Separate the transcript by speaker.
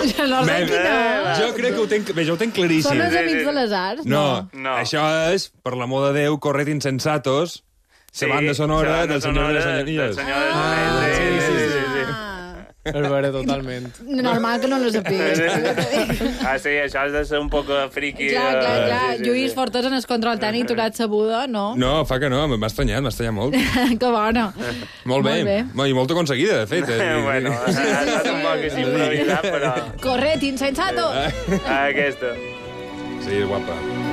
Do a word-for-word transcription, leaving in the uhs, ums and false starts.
Speaker 1: no sé quina.
Speaker 2: Jo crec que ho tenc, bé, jo ho tenc claríssim.
Speaker 1: Són els amics de les arts?
Speaker 2: No,
Speaker 3: No.
Speaker 2: això és, per l'amor de Déu, Corred Insensatos,
Speaker 3: Sí,
Speaker 2: la banda sonora
Speaker 3: la banda
Speaker 2: del Senyor de les
Speaker 3: sonora
Speaker 2: Anilles.
Speaker 3: del Senyor de les Anilles. Sí, sí, sí, sí, sí.
Speaker 4: És vera, totalment.
Speaker 1: Normal que no lo sapiguis.
Speaker 3: Ah, sí, això has de ser un poc friki.
Speaker 1: Clar, clar,
Speaker 3: eh,
Speaker 1: clar.
Speaker 3: sí, sí,
Speaker 1: Lluís
Speaker 3: sí.
Speaker 1: Fortes en el control tècnic, tu l'has sabuda, no?
Speaker 2: No, fa que no, m'ha estranyat, m'ha estranyat molt.
Speaker 1: Que bona.
Speaker 2: Molt bé.
Speaker 1: Molt bé.
Speaker 2: I molt aconseguida, de fet. Eh?
Speaker 3: Bueno, ha estat un poc així improvisat, però...
Speaker 1: Corret, insensato!
Speaker 3: Aquesta.
Speaker 2: Sí, guapa.